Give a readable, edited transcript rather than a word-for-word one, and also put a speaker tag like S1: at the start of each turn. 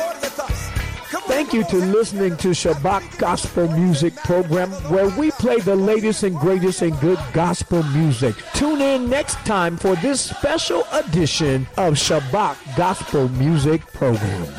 S1: Thank you to listening to Shabbat Gospel Music Program, where we play the latest and greatest in good gospel music. Tune in next time for this special edition of Shabbat Gospel Music Program.